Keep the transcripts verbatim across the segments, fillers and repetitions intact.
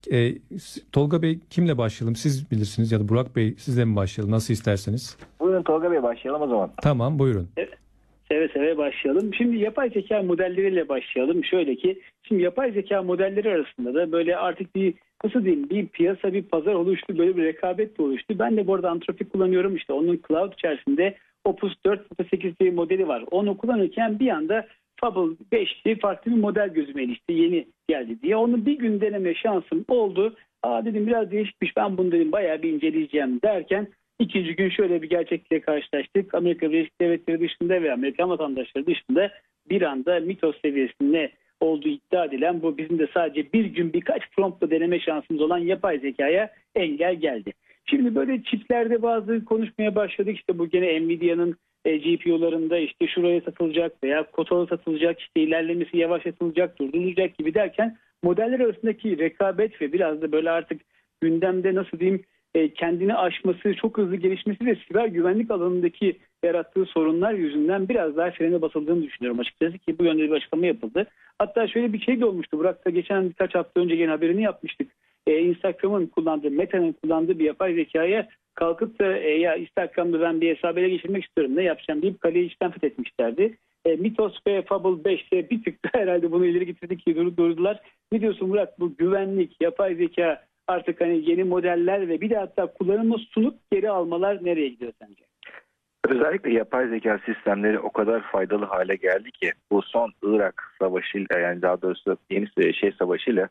E, Tolga Bey, kimle başlayalım? Siz bilirsiniz ya da Burak Bey, sizle mi başlayalım? Nasıl isterseniz. Buyurun Tolga Bey, başlayalım o zaman. Tamam, buyurun. Evet, seve seve başlayalım. Şimdi yapay zeka modelleriyle başlayalım. Şöyle ki, şimdi yapay zeka modelleri arasında da böyle artık bir, nasıl diyeyim, bir piyasa, bir pazar oluştu. Böyle bir rekabet de oluştu. Ben de bu arada Anthropic kullanıyorum. İşte onun cloud içerisinde Opus dört nokta sekiz diye modeli var. Onu kullanırken bir anda Fable beş diye farklı bir model gözüme ilişti. Yeni geldi diye. Onu bir gün deneme şansım oldu. Aa dedim, biraz değişikmiş. Ben bunu dedim bayağı bir inceleyeceğim derken ikinci gün şöyle bir gerçekle karşılaştık. Amerika Birleşik Devletleri dışında ve Amerikan vatandaşları dışında bir anda mitos seviyesinde olduğu iddia edilen, bu bizim de sadece bir gün birkaç promptla deneme şansımız olan yapay zekaya engel geldi. Şimdi böyle çiplerde bazı konuşmaya başladık. İşte bu gene Nvidia'nın e, G P U'larında işte şuraya satılacak veya kotalı satılacak, işte ilerlemesi yavaşlatılacak, durdurulacak gibi derken modeller arasındaki rekabet ve biraz da böyle artık gündemde, nasıl diyeyim, e, kendini aşması, çok hızlı gelişmesi ve siber güvenlik alanındaki yarattığı sorunlar yüzünden biraz daha frene basıldığını düşünüyorum açıkçası, ki bu yönde bir açıklama yapıldı. Hatta şöyle bir şey de olmuştu. Burak da geçen birkaç hafta önce yine haberini yapmıştık. E, Instagram'ın kullandığı, Meta'nın kullandığı bir yapay zekaya kalkıp da e, ya Instagram'da ben bir hesabı ele geçirmek istiyorum, ne yapacağım deyip kaleyi içten fethetmişlerdi. E, Mitos ve Fable beşte bir tık da herhalde bunu ileri getirdik ki dur, durdular. Ne diyorsun Murat, bu güvenlik, yapay zeka, artık hani yeni modeller ve bir de hatta kullanıma sunup geri almalar nereye gidiyor sence? Özellikle yapay zeka sistemleri o kadar faydalı hale geldi ki bu son Irak savaşıyla, yani daha doğrusu yeni şey savaşıyla,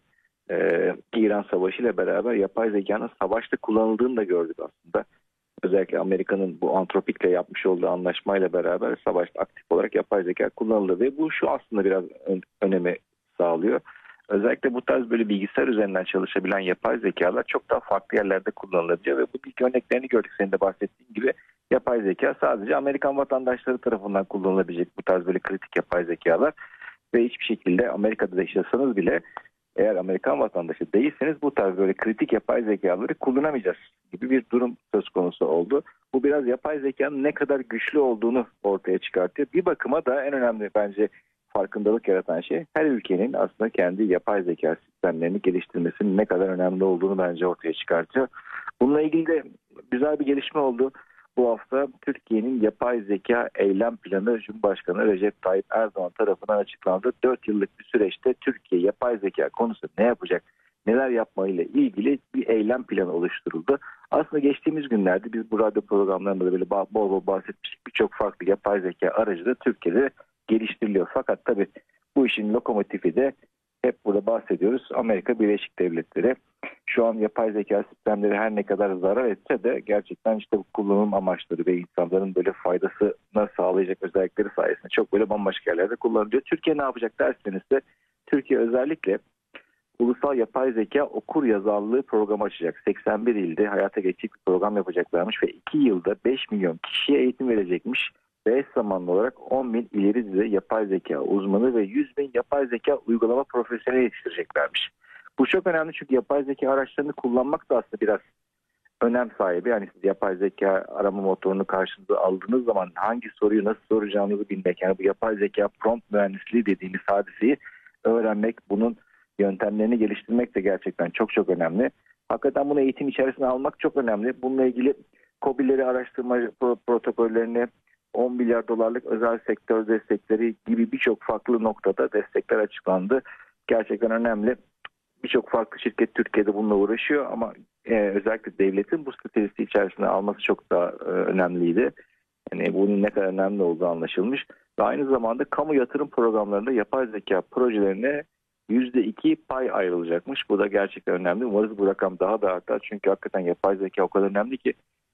e, İran savaşıyla beraber yapay zekanın savaşta kullanıldığını da gördük aslında. Özellikle Amerika'nın bu Anthropic'le yapmış olduğu anlaşmayla beraber savaşta aktif olarak yapay zeka kullanıldı ve bu şu aslında biraz ön, önemi sağlıyor. Özellikle bu tarz böyle bilgisayar üzerinden çalışabilen yapay zekalar çok daha farklı yerlerde kullanılabiliyor ve bu ilk örneklerini gördük, senin de bahsettiğin gibi. Yapay zeka sadece Amerikan vatandaşları tarafından kullanılabilecek bu tarz böyle kritik yapay zekalar ve hiçbir şekilde Amerika'da yaşasanız bile, eğer Amerikan vatandaşı değilseniz bu tarz böyle kritik yapay zekaları kullanamayacağız gibi bir durum söz konusu oldu. Bu biraz yapay zekanın ne kadar güçlü olduğunu ortaya çıkartıyor. Bir bakıma da en önemli bence farkındalık yaratan şey, her ülkenin aslında kendi yapay zeka sistemlerini geliştirmesinin ne kadar önemli olduğunu bence ortaya çıkartıyor. Bununla ilgili de güzel bir gelişme oldu. Bu hafta Türkiye'nin yapay zeka eylem planı Cumhurbaşkanı Recep Tayyip Erdoğan tarafından açıklandı. dört yıllık bir süreçte Türkiye yapay zeka konusunda ne yapacak, neler yapmayla ilgili bir eylem planı oluşturuldu. Aslında geçtiğimiz günlerde biz bu radyo programlarında da böyle bol bol bahsetmiştik. Birçok farklı yapay zeka aracı da Türkiye'de geliştiriliyor. Fakat tabii bu işin lokomotifi de hep burada bahsediyoruz, Amerika Birleşik Devletleri. Şu an yapay zeka sistemleri her ne kadar zarar etse de gerçekten işte bu kullanım amaçları ve insanların böyle faydasına sağlayacak özellikleri sayesinde çok böyle bambaşka yerlerde kullanılıyor. Türkiye ne yapacak derseniz de, Türkiye özellikle ulusal yapay zeka okur yazarlığı programı açacak. seksen bir ilde hayata geçecek bir program yapacaklarmış ve iki yılda beş milyon kişiye eğitim verecekmiş. Ve eş zamanlı olarak on bin ileri düzey yapay zeka uzmanı ve yüz bin yapay zeka uygulama profesyoneli yetiştireceklermiş. Bu çok önemli çünkü yapay zeka araçlarını kullanmak da aslında biraz önem sahibi. Yani siz yapay zeka arama motorunu karşınıza aldığınız zaman hangi soruyu nasıl soracağınızı bilmek, yani bu yapay zeka prompt mühendisliği dediğimiz hadiseyi öğrenmek, bunun yöntemlerini geliştirmek de gerçekten çok çok önemli. Hakikaten bunu eğitim içerisine almak çok önemli. Bununla ilgili KOBİ'leri, araştırma protokollerini, on milyar dolarlık özel sektör destekleri gibi birçok farklı noktada destekler açıklandı. Gerçekten önemli. Birçok farklı şirket Türkiye'de bununla uğraşıyor ama e, özellikle devletin bu stratejisi içerisine alması çok daha e, önemliydi. Yani bunun ne kadar önemli olduğu anlaşılmış. Ve aynı zamanda kamu yatırım programlarında yapay zeka projelerine yüzde iki pay ayrılacakmış. Bu da gerçekten önemli. Umarız bu rakam daha da artar. Çünkü hakikaten yapay zeka o kadar önemli ki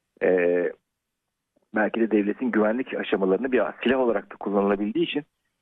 e, belki de devletin güvenlik aşamalarını bir silah olarak da kullanılabildiği için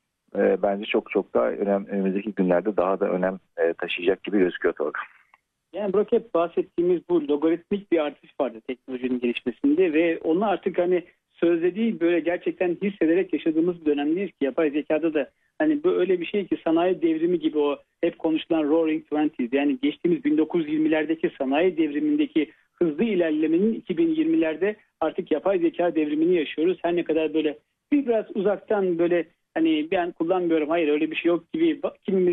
e, bence çok çok daha önem, önümüzdeki günlerde daha da önem e, taşıyacak gibi gözüküyor Tolga. Yani Burak, hep bahsettiğimiz bu logaritmik bir artış vardı teknolojinin gelişmesinde ve onu artık hani sözde değil, böyle gerçekten hissederek yaşadığımız bir dönemdeyiz ki yapay zekada da hani bu öyle bir şey ki sanayi devrimi gibi, o hep konuşulan Roaring Twenties, yani geçtiğimiz bin dokuz yüz yirmilerdeki sanayi devrimindeki hızlı ilerlemenin iki bin yirmilerde artık yapay zeka devrimini yaşıyoruz. Her ne kadar böyle biraz uzaktan böyle hani ben kullanmıyorum, hayır öyle bir şey yok gibi kimimiz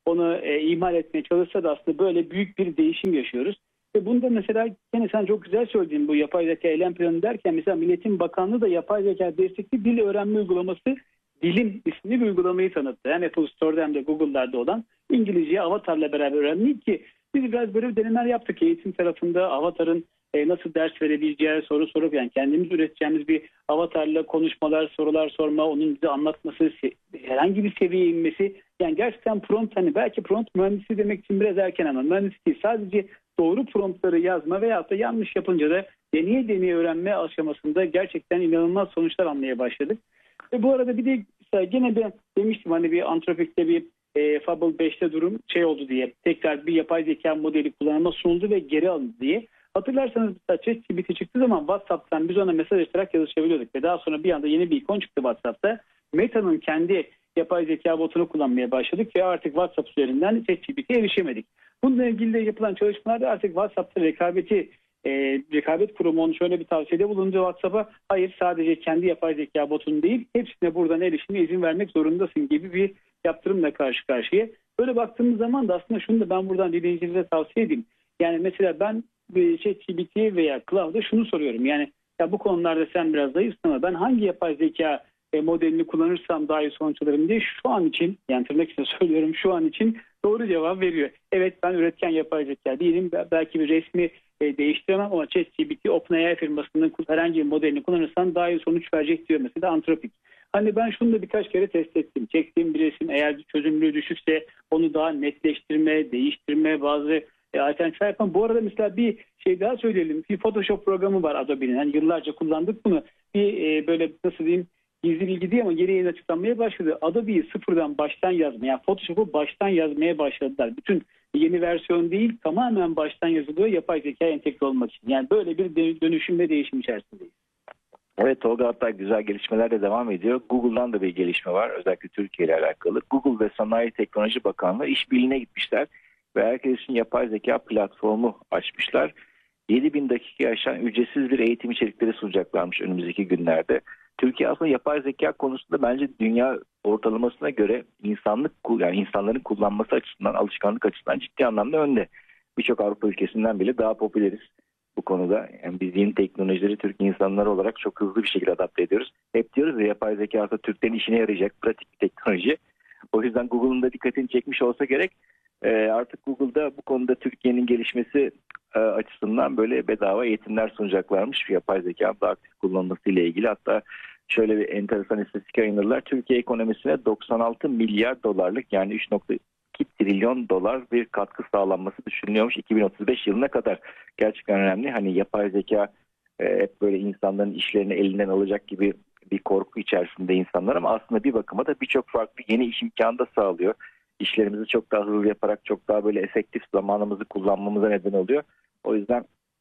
onu e, ihmal etmeye çalışsa da aslında böyle büyük bir değişim yaşıyoruz. Ve bunda mesela gene sen çok güzel söyledin bu yapay zeka eylem planı derken mesela Milletin Bakanlığı da yapay zeka destekli dil öğrenme uygulaması Dilim isimli bir uygulamayı tanıttı. Hem Apple Store'da hem de Google'larda olan İngilizce avatarla beraber öğrenmeyi ki biz biraz böyle denemeler yaptık eğitim tarafında avatarın e, nasıl ders verebileceği soru sorup yani kendimiz üreteceğimiz bir avatarla konuşmalar, sorular sorma, onun bize anlatması, herhangi bir seviyeye inmesi. Yani gerçekten prompt hani belki prompt mühendisi demek için biraz erken ama mühendis değil sadece doğru promptları yazma veyahut da yanlış yapınca da deneye deneye öğrenme aşamasında gerçekten inanılmaz sonuçlar almaya başladık. Ve bu arada bir de yine de demiştim hani bir Anthropic'te bir e, Fable beşte durum şey oldu diye tekrar bir yapay zeka modeli kullanıma sunuldu ve geri alındı diye. Hatırlarsanız ChatGPT çıktığı zaman WhatsApp'tan biz ona mesaj atarak yazışabiliyorduk ve daha sonra bir anda yeni bir ikon çıktı WhatsApp'ta. Meta'nın kendi yapay zeka botunu kullanmaya başladık ve artık WhatsApp üzerinden ChatGPT'ye erişemedik. Bununla ilgili de yapılan çalışmalarda artık WhatsApp'ta rekabeti E, rekabet kurumu onu şöyle bir tavsiyede bulundu WhatsApp'a. Hayır sadece kendi yapay zeka botunu değil hepsine buradan erişime izin vermek zorundasın gibi bir yaptırımla karşı karşıya. Böyle baktığımız zaman da aslında şunu da ben buradan dinleyicilerimize tavsiye edeyim. Yani mesela ben ChatGPT veya Cloud'a şunu soruyorum. Yani ya bu konularda sen biraz zayıfsın ama ben hangi yapay zeka e, modelini kullanırsam daha iyi sonuç alırım diye şu an için yani tırnak içinde söylüyorum şu an için doğru cevap veriyor. Evet ben üretken yapay zeka değilim. Belki bir resmi e, değiştiremem ama ChatGPT OpenAI firmasının herhangi bir modelini kullanırsan daha iyi sonuç verecek diyor mesela Anthropic. Hani ben şunu da birkaç kere test ettim. Çektiğim bir resim eğer çözünürlüğü düşükse onu daha netleştirme, değiştirme, bazı e, alternatifler yapan. Bu arada mesela bir şey daha söyleyelim. Bir Photoshop programı var Adobe'nin. Yani yıllarca kullandık bunu. Bir e, böyle nasıl diyeyim gizli bilgi değil ama geri yeni açıklanmaya başladı. Adobe'yi sıfırdan baştan yazmaya, yani Photoshop'u baştan yazmaya başladılar. Bütün yeni versiyon değil, tamamen baştan yazılıyor yapay zeka entegre olmak için. Yani böyle bir dönüşüm ve değişim içerisindeyiz. Evet Tolga, hatta güzel gelişmeler de devam ediyor. Google'dan da bir gelişme var özellikle Türkiye ile alakalı. Google ve Sanayi Teknoloji Bakanlığı işbirliğine gitmişler ve herkes için yapay zeka platformu açmışlar. yedi bin dakika aşan ücretsiz bir eğitim içerikleri sunacaklarmış önümüzdeki günlerde. Türkiye aslında yapay zeka konusunda bence dünya ortalamasına göre insanlık yani insanların kullanması açısından, alışkanlık açısından ciddi anlamda önde. Birçok Avrupa ülkesinden bile daha popüleriz bu konuda. Yani biz yeni teknolojileri Türk insanları olarak çok hızlı bir şekilde adapte ediyoruz. Hep diyoruz ya yapay zeka aslında Türklerin işine yarayacak pratik bir teknoloji. O yüzden Google'un da dikkatini çekmiş olsa gerek. Ee, artık Google'da bu konuda Türkiye'nin gelişmesi e, açısından böyle bedava eğitimler sunacaklarmış. Yapay zeka daha aktif kullanılması ile ilgili. Hatta şöyle bir enteresan istatistik yayınladılar. Türkiye ekonomisine doksan altı milyar dolarlık yani üç nokta iki trilyon dolar bir katkı sağlanması düşünülüyormuş iki bin otuz beş yılına kadar. Gerçekten önemli. Hani yapay zeka e, hep böyle insanların işlerini elinden alacak gibi bir korku içerisinde insanlar ama aslında bir bakıma da birçok farklı yeni iş imkanı da sağlıyor. İşlerimizi çok daha hızlı yaparak çok daha böyle efektif zamanımızı kullanmamıza neden oluyor. O yüzden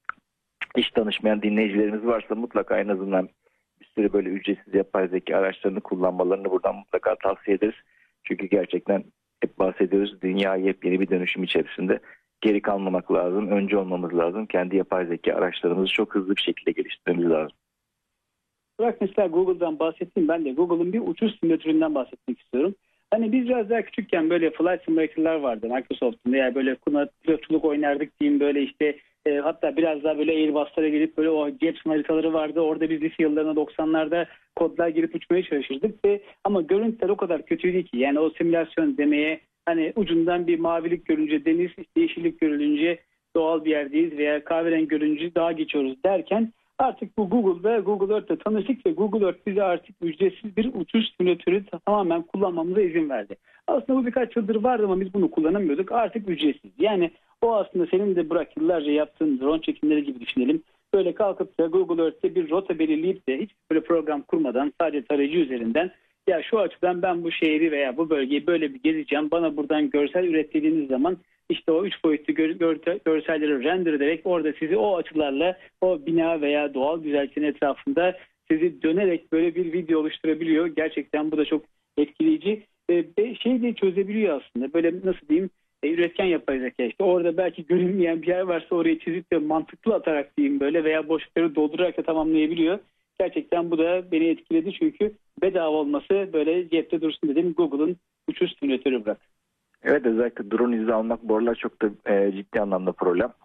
hiç tanışmayan dinleyicilerimiz varsa mutlaka en azından bir sürü böyle ücretsiz yapay zeka araçlarını kullanmalarını buradan mutlaka tavsiye ederiz. Çünkü gerçekten hep bahsediyoruz. Dünya yepyeni bir dönüşüm içerisinde. Geri kalmamak lazım. Önce olmamız lazım. Kendi yapay zeka araçlarımızı çok hızlı bir şekilde geliştirmemiz lazım. Bırak mesela Google'dan bahsettim. Ben de Google'ın bir uçuş simülatöründen bahsetmek istiyorum. Hani biz biraz daha küçükken böyle flight simulator'lar vardı Microsoft'un veya böyle pilotçuluk oynardık diyeyim böyle işte e, hatta biraz daha böyle Airbus'lara gelip böyle o Maps haritaları vardı. Orada biz lise yıllarına doksanlarda kodlar girip uçmaya çalışırdık ve ama görüntüler o kadar kötüydü ki yani o simülasyon demeye hani ucundan bir mavilik görünce deniz, yeşillik görülünce doğal bir yerdeyiz veya kahverengi görünce dağa geçiyoruz derken artık bu Google ve Google Earth'le tanıştık ve Google Earth bize artık ücretsiz bir uçuş simülatörü tamamen kullanmamıza izin verdi. Aslında bu birkaç yıldır vardı ama biz bunu kullanamıyorduk. Artık ücretsiz. Yani o aslında senin de bırak yıllarca yaptığın drone çekimleri gibi düşünelim. Böyle kalkıp da Google Earth'te bir rota belirleyip de hiç böyle program kurmadan sadece tarayıcı üzerinden ya şu açıdan ben bu şehri veya bu bölgeyi böyle bir gezeceğim. Bana buradan görsel ürettiğiniz zaman işte o üç boyutlu gör, gör, görselleri render ederek orada sizi o açılarla o bina veya doğal güzelliklerin etrafında sizi dönerek böyle bir video oluşturabiliyor. Gerçekten bu da çok etkileyici. Ve şey de çözebiliyor aslında. Böyle nasıl diyeyim e, üretken yapay zeka işte. Orada belki görünmeyen bir yer varsa orayı çizip de mantıklı atarak diyeyim böyle veya boşlukları doldurarak da tamamlayabiliyor. Gerçekten bu da beni etkiledi çünkü bedava olması böyle cepte dursun dedim Google'ın uçuş simülatörü bırak. Evet, özellikle drone izni almak bu aralar çok da e, ciddi anlamda problem.